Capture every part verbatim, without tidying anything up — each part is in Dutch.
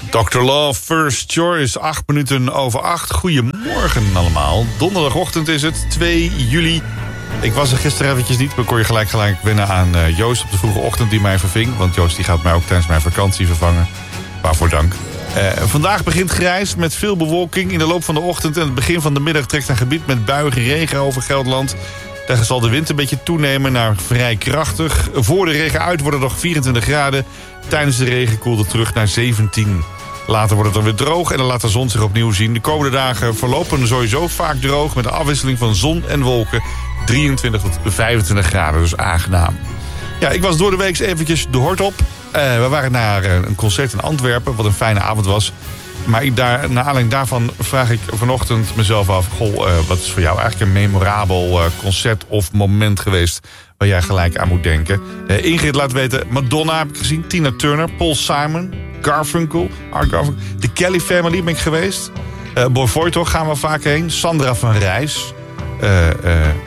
dokter Love, First Choice, acht minuten over acht. Goedemorgen allemaal. Donderdagochtend is het, twee juli. Ik was er gisteren eventjes niet, maar kon je gelijk gelijk wennen aan uh, Joost op de vroege ochtend die mij verving. Want Joost die gaat mij ook tijdens mijn vakantie vervangen. Waarvoor dank. Uh, vandaag begint grijs met veel bewolking. In de loop van de ochtend en het begin van de middag trekt een gebied met buien regen over Gelderland. Daar zal de wind een beetje toenemen naar vrij krachtig. Voor de regen uit worden het nog vierentwintig graden. Tijdens de regen koelt het terug naar zeventien. Later wordt het dan weer droog en dan laat de zon zich opnieuw zien. De komende dagen verlopen sowieso vaak droog met een afwisseling van zon en wolken. drieëntwintig tot vijfentwintig graden, dus aangenaam. Ja, ik was door de week eventjes de hort op. Uh, we waren naar een concert in Antwerpen, wat een fijne avond was. Maar ik daar, naar aanleiding daarvan vraag ik vanochtend mezelf af... Goh, uh, wat is voor jou eigenlijk een memorabel uh, concert of moment geweest... waar jij gelijk aan moet denken? Uh, Ingrid laat weten, Madonna heb ik gezien, Tina Turner, Paul Simon, Garfunkel, Art Garfunkel, de Kelly Family ben ik geweest. Uh, Boy toch gaan we vaak heen. Sandra van Rijs. Uh, uh,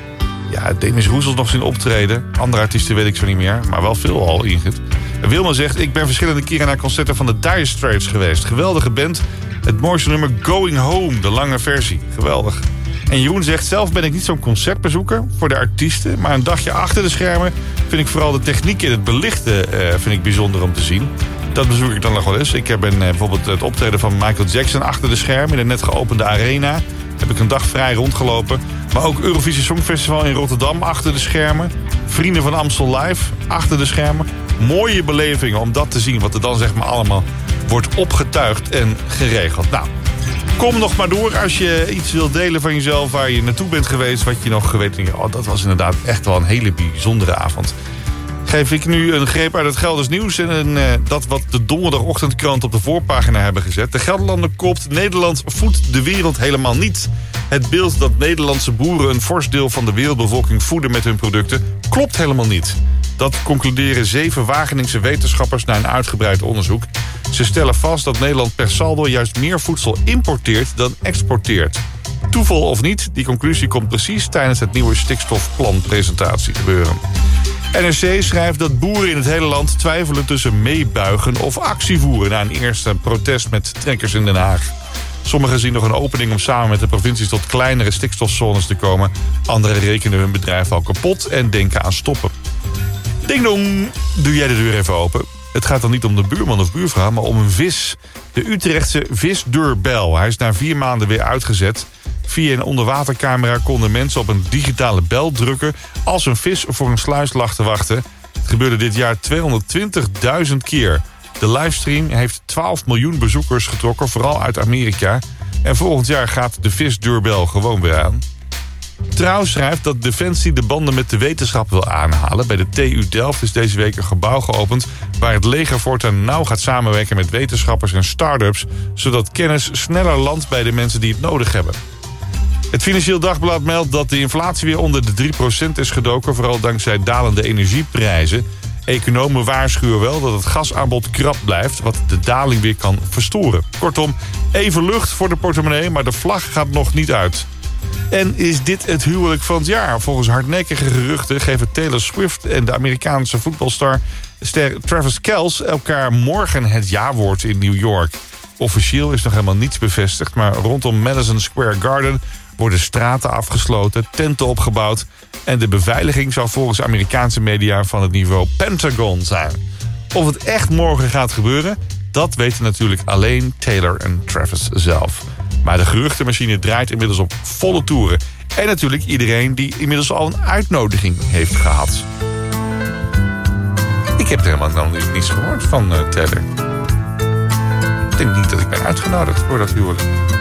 ja, Demis Roesels nog zien optreden. Andere artiesten weet ik zo niet meer, maar wel veel al, Ingrid. Wilma zegt, ik ben verschillende keren naar concerten van de Dire Straits geweest. Geweldige band. Het mooiste nummer Going Home, de lange versie. Geweldig. En Jeroen zegt, zelf ben ik niet zo'n concertbezoeker voor de artiesten. Maar een dagje achter de schermen vind ik vooral de techniek in het belichten uh, vind ik bijzonder om te zien. Dat bezoek ik dan nog wel eens. Ik ben uh, bijvoorbeeld het optreden van Michael Jackson achter de schermen in de net geopende arena. Heb ik een dag vrij rondgelopen. Maar ook Eurovisie Songfestival in Rotterdam achter de schermen. Vrienden van Amstel Live achter de schermen. Mooie belevingen om dat te zien, wat er dan zeg maar allemaal wordt opgetuigd en geregeld. Nou, kom nog maar door als je iets wilt delen van jezelf, waar je naartoe bent geweest, wat je nog weet. Oh, dat was inderdaad echt wel een hele bijzondere avond. Geef ik nu een greep uit het Gelders nieuws en een, uh, dat wat de donderdagochtendkrant op de voorpagina hebben gezet. De Gelderlander kopt, Nederland voedt de wereld helemaal niet. Het beeld dat Nederlandse boeren een fors deel van de wereldbevolking voeden met hun producten klopt helemaal niet. Dat concluderen zeven Wageningse wetenschappers na een uitgebreid onderzoek. Ze stellen vast dat Nederland per saldo juist meer voedsel importeert dan exporteert. Toeval of niet, die conclusie komt precies tijdens het nieuwe stikstofplanpresentatie gebeuren. N R C schrijft dat boeren in het hele land twijfelen tussen meebuigen of actie voeren na een eerste protest met trekkers in Den Haag. Sommigen zien nog een opening om samen met de provincies tot kleinere stikstofzones te komen. Anderen rekenen hun bedrijf al kapot en denken aan stoppen. Ding dong, doe jij de deur even open. Het gaat dan niet om de buurman of buurvrouw, maar om een vis. De Utrechtse visdeurbel. Hij is na vier maanden weer uitgezet. Via een onderwatercamera konden mensen op een digitale bel drukken als een vis voor een sluis lag te wachten. Het gebeurde dit jaar tweehonderdtwintigduizend keer. De livestream heeft twaalf miljoen bezoekers getrokken, vooral uit Amerika. En volgend jaar gaat de visdeurbel gewoon weer aan. Trouw schrijft dat Defensie de banden met de wetenschap wil aanhalen. Bij de T U Delft is deze week een gebouw geopend waar het leger voortaan nauw gaat samenwerken met wetenschappers en start-ups, zodat kennis sneller landt bij de mensen die het nodig hebben. Het Financieel Dagblad meldt dat de inflatie weer onder de drie procent is gedoken, vooral dankzij dalende energieprijzen. Economen waarschuwen wel dat het gasaanbod krap blijft, wat de daling weer kan verstoren. Kortom, even lucht voor de portemonnee, maar de vlag gaat nog niet uit. En is dit het huwelijk van het jaar? Volgens hardnekkige geruchten geven Taylor Swift en de Amerikaanse voetbalster ster Travis Kelce elkaar morgen het jawoord in New York. Officieel is nog helemaal niets bevestigd, maar rondom Madison Square Garden worden straten afgesloten, tenten opgebouwd en de beveiliging zou volgens Amerikaanse media van het niveau Pentagon zijn. Of het echt morgen gaat gebeuren, dat weten natuurlijk alleen Taylor en Travis zelf. Maar de geruchtenmachine draait inmiddels op volle toeren. En natuurlijk iedereen die inmiddels al een uitnodiging heeft gehad. Ik heb helemaal nog niets gehoord van uh, Taylor. Ik denk niet dat ik ben uitgenodigd voor dat huwelijk.